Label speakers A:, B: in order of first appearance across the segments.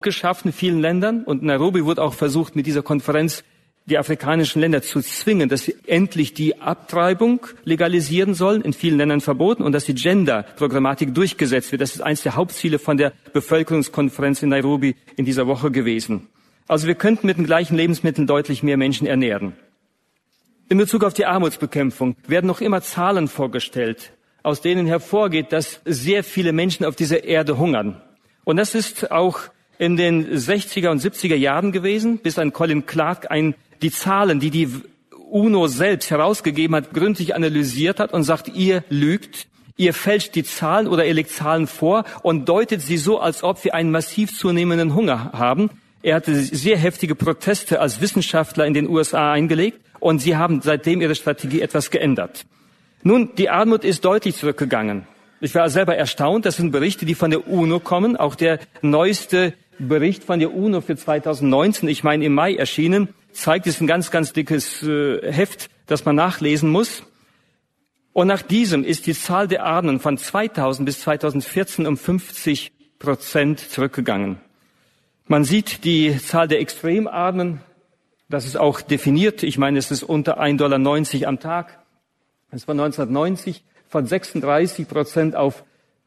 A: abgeschafft in vielen Ländern. Und in Nairobi wurde auch versucht, mit dieser Konferenz die afrikanischen Länder zu zwingen, dass sie endlich die Abtreibung legalisieren sollen, in vielen Ländern verboten, und dass die Gender-Programmatik durchgesetzt wird. Das ist eines der Hauptziele von der Bevölkerungskonferenz in Nairobi in dieser Woche gewesen. Also wir könnten mit den gleichen Lebensmitteln deutlich mehr Menschen ernähren. In Bezug auf die Armutsbekämpfung werden noch immer Zahlen vorgestellt, aus denen hervorgeht, dass sehr viele Menschen auf dieser Erde hungern. Und das ist auch in den 60er und 70er Jahren gewesen, bis ein Colin Clark die Zahlen, die die UNO selbst herausgegeben hat, gründlich analysiert hat und sagt, ihr lügt, ihr fälscht die Zahlen oder ihr legt Zahlen vor und deutet sie so, als ob wir einen massiv zunehmenden Hunger haben. Er hatte sehr heftige Proteste als Wissenschaftler in den USA eingelegt und sie haben seitdem ihre Strategie etwas geändert. Nun, die Armut ist deutlich zurückgegangen. Ich war selber erstaunt, das sind Berichte, die von der UNO kommen. Auch der neueste Bericht von der UNO für 2019, ich meine im Mai erschienen, zeigt, es ist ein ganz, ganz dickes Heft, das man nachlesen muss. Und nach diesem ist die Zahl der Armen von 2000 bis 2014 um 50% zurückgegangen. Man sieht die Zahl der Extremarmen, das ist auch definiert. Ich meine, es ist unter 1,90 $ am Tag. Es war 1990 von 36% auf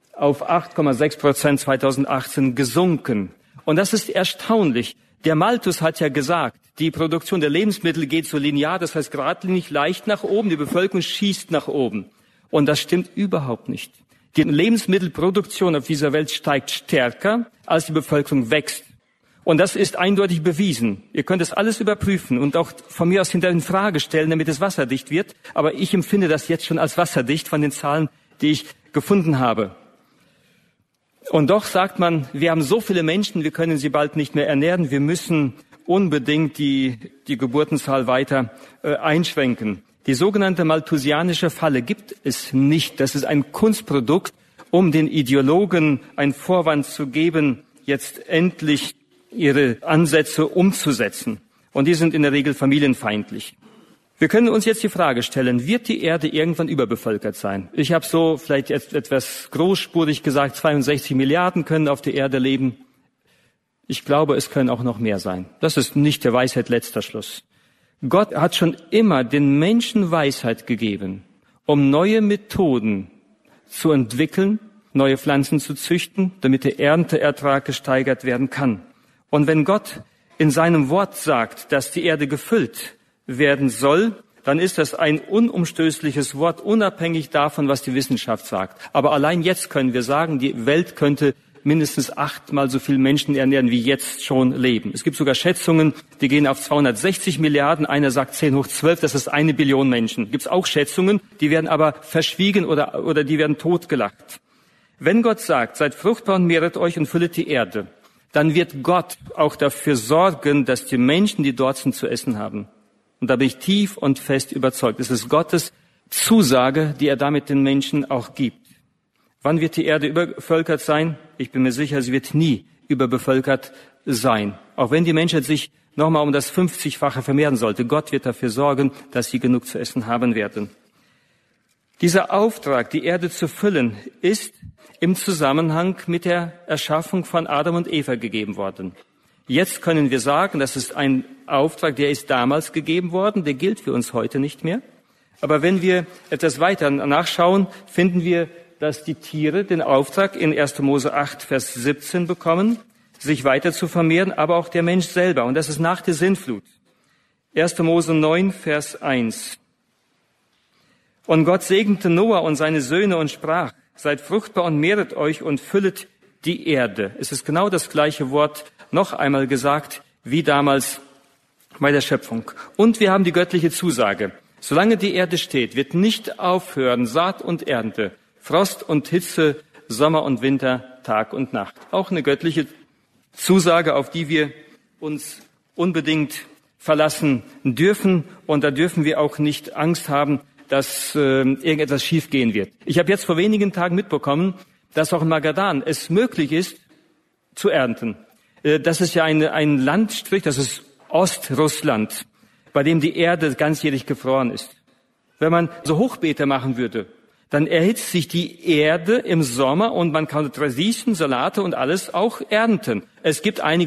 A: 8,6% 2018 gesunken. Und das ist erstaunlich. Der Malthus hat ja gesagt, die Produktion der Lebensmittel geht so linear, das heißt geradlinig leicht nach oben, die Bevölkerung schießt nach oben. Und das stimmt überhaupt nicht. Die Lebensmittelproduktion auf dieser Welt steigt stärker, als die Bevölkerung wächst. Und das ist eindeutig bewiesen. Ihr könnt das alles überprüfen und auch von mir aus hinterher in Frage stellen, damit es wasserdicht wird. Aber ich empfinde das jetzt schon als wasserdicht von den Zahlen, die ich gefunden habe. Und doch sagt man, wir haben so viele Menschen, wir können sie bald nicht mehr ernähren. Wir müssen unbedingt die Geburtenzahl weiter einschränken. Die sogenannte malthusianische Falle gibt es nicht. Das ist ein Kunstprodukt, um den Ideologen einen Vorwand zu geben, jetzt endlich ihre Ansätze umzusetzen. Und die sind in der Regel familienfeindlich. Wir können uns jetzt die Frage stellen, wird die Erde irgendwann überbevölkert sein? Ich habe so vielleicht etwas großspurig gesagt, 62 Milliarden können auf der Erde leben. Ich glaube, es können auch noch mehr sein. Das ist nicht der Weisheit letzter Schluss. Gott hat schon immer den Menschen Weisheit gegeben, um neue Methoden zu entwickeln, neue Pflanzen zu züchten, damit der Ernteertrag gesteigert werden kann. Und wenn Gott in seinem Wort sagt, dass die Erde gefüllt werden soll, dann ist das ein unumstößliches Wort, unabhängig davon, was die Wissenschaft sagt. Aber allein jetzt können wir sagen, die Welt könnte mindestens 8-mal so viele Menschen ernähren, wie jetzt schon leben. Es gibt sogar Schätzungen, die gehen auf 260 Milliarden. Einer sagt 10 hoch 12, das ist 1 Billion Menschen. Gibt es auch Schätzungen, die werden aber verschwiegen oder die werden totgelacht. Wenn Gott sagt, seid fruchtbar und mehret euch und füllet die Erde, dann wird Gott auch dafür sorgen, dass die Menschen, die dort sind, zu essen haben. Und da bin ich tief und fest überzeugt. Es ist Gottes Zusage, die er damit den Menschen auch gibt. Wann wird die Erde überbevölkert sein? Ich bin mir sicher, sie wird nie überbevölkert sein. Auch wenn die Menschheit sich nochmal um das 50-fache vermehren sollte. Gott wird dafür sorgen, dass sie genug zu essen haben werden. Dieser Auftrag, die Erde zu füllen, ist im Zusammenhang mit der Erschaffung von Adam und Eva gegeben worden. Jetzt können wir sagen, das ist ein Auftrag, der ist damals gegeben worden, der gilt für uns heute nicht mehr. Aber wenn wir etwas weiter nachschauen, finden wir, dass die Tiere den Auftrag in 1. Mose 8, Vers 17 bekommen, sich weiter zu vermehren, aber auch der Mensch selber. Und das ist nach der Sintflut. 1. Mose 9, Vers 1. Und Gott segnete Noah und seine Söhne und sprach, seid fruchtbar und mehret euch und füllet die Erde. Es ist genau das gleiche Wort noch einmal gesagt, wie damals bei der Schöpfung. Und wir haben die göttliche Zusage. Solange die Erde steht, wird nicht aufhören Saat und Ernte, Frost und Hitze, Sommer und Winter, Tag und Nacht. Auch eine göttliche Zusage, auf die wir uns unbedingt verlassen dürfen. Und da dürfen wir auch nicht Angst haben, dass irgendetwas schiefgehen wird. Ich habe jetzt vor wenigen Tagen mitbekommen, dass auch in Magadan es möglich ist, zu ernten. Das ist ja ein Landstrich, das ist Ostrussland, bei dem die Erde ganzjährig gefroren ist. Wenn man so Hochbeete machen würde, dann erhitzt sich die Erde im Sommer und man kann Radieschen, Salate und alles auch ernten. Es gibt einige